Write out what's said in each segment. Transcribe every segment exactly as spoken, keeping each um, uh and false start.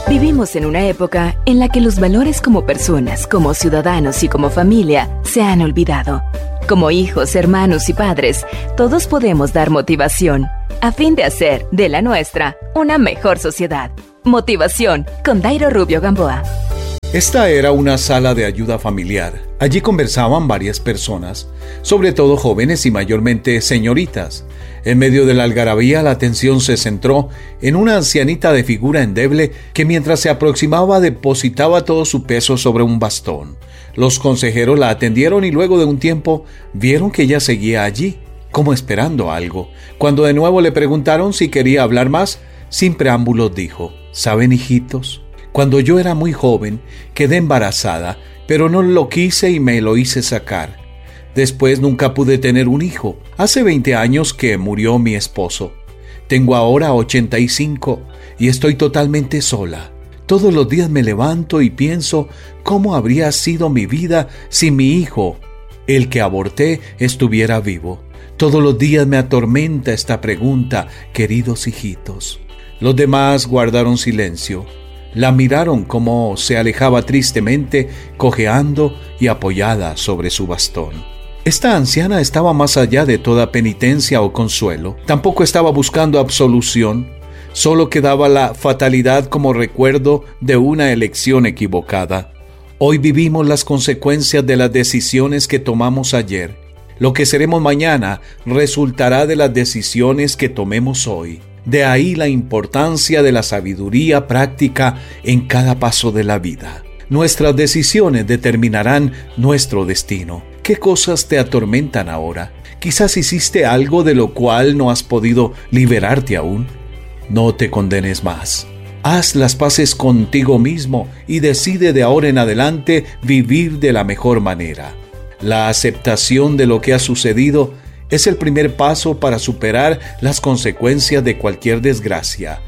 Vivimos en una época en la que los valores como personas, como ciudadanos y como familia se han olvidado. Como hijos, hermanos y padres, todos podemos dar motivación a fin de hacer de la nuestra una mejor sociedad. Motivación con Dairo Rubio Gamboa. Esta era una sala de ayuda familiar. Allí conversaban varias personas, sobre todo jóvenes y mayormente señoritas. En medio de la algarabía, la atención se centró en una ancianita de figura endeble que mientras se aproximaba depositaba todo su peso sobre un bastón. Los consejeros la atendieron y luego de un tiempo vieron que ella seguía allí, como esperando algo. Cuando de nuevo le preguntaron si quería hablar más, sin preámbulos dijo: ¿Saben, hijitos? Cuando yo era muy joven, quedé embarazada, pero no lo quise y me lo hice sacar. Después nunca pude tener un hijo. Hace veinte años que murió mi esposo. Tengo ahora ochenta y cinco y estoy totalmente sola. Todos los días me levanto y pienso cómo habría sido mi vida si mi hijo, el que aborté, estuviera vivo. Todos los días me atormenta esta pregunta, queridos hijitos. Los demás guardaron silencio. La miraron como se alejaba tristemente, cojeando y apoyada sobre su bastón. Esta anciana estaba más allá de toda penitencia o consuelo. Tampoco estaba buscando absolución. Solo quedaba la fatalidad como recuerdo de una elección equivocada. Hoy vivimos las consecuencias de las decisiones que tomamos ayer. Lo que seremos mañana resultará de las decisiones que tomemos hoy. De ahí la importancia de la sabiduría práctica en cada paso de la vida. Nuestras decisiones determinarán nuestro destino. ¿Qué cosas te atormentan ahora? Quizás hiciste algo de lo cual no has podido liberarte aún. No te condenes más. Haz las paces contigo mismo y decide de ahora en adelante vivir de la mejor manera. La aceptación de lo que ha sucedido es el primer paso para superar las consecuencias de cualquier desgracia.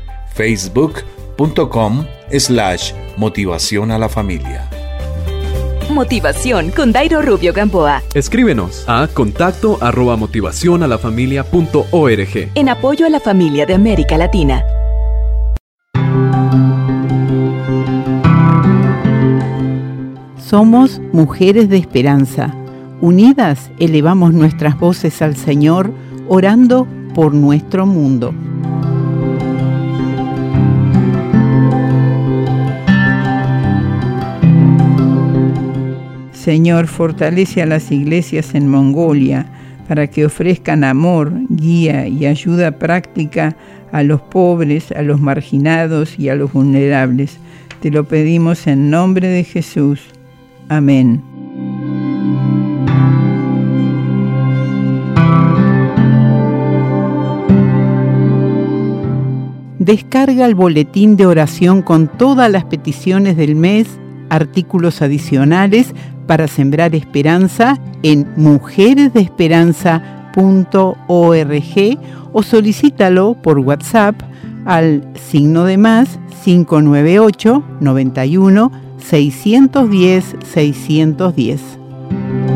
Facebook.com slash motivación a la familia. Motivación con Dairo Rubio Gamboa. Escríbenos a contacto arroba motivación a la familia punto org. En apoyo a la familia de América Latina. Somos mujeres de esperanza. Unidas elevamos nuestras voces al Señor, orando por nuestro mundo. Señor, fortalece a las iglesias en Mongolia para que ofrezcan amor, guía y ayuda práctica a los pobres, a los marginados y a los vulnerables. Te lo pedimos en nombre de Jesús. Amén. Descarga el boletín de oración con todas las peticiones del mes, artículos adicionales para sembrar esperanza en mujeres de esperanza punto org o solicítalo por WhatsApp al signo de más cinco nueve ocho, noventa y uno, seiscientos diez, seiscientos diez.